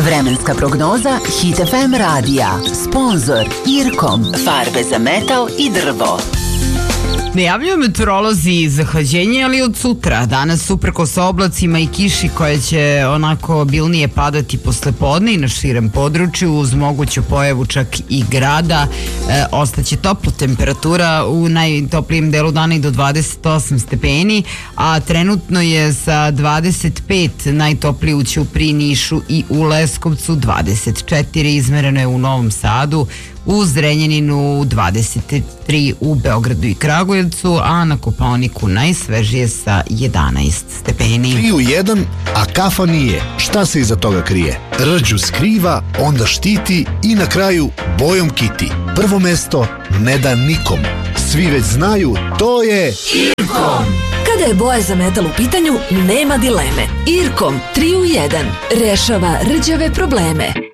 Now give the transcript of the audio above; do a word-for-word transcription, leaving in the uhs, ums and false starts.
Vremenska prognoza Hit F M radija. Sponzor Irkom. Farbe za metal i drvo. Najavljuju meteorolozi zahlađenje, ali od sutra. Danas uprkos oblacima i kiši koja će onako obilnije padati posle podne i na širem području uz moguću pojavu čak i grada. E, ostaće topla temperatura u najtoplijem delu dana i do dvadeset osam stepeni, a trenutno je sa dvadeset pet najtoplije u Ćupriji, Nišu i u Leskovcu, dvadeset četiri izmereno je u Novom Sadu, u Zrenjaninu dvadeset tri, u Beogradu i Kragujevcu, a na Kopaoniku najsvežije sa jedanaest stepeni. tri u jedan, a kafa nije. Šta se iza toga krije? Rđu skriva, onda štiti i na kraju bojom kiti. Prvo mesto ne da nikom. Svi već znaju, to je Irkom. Kada je boja za metal u pitanju, nema dileme. Irkom tri u jedan rešava rđave probleme.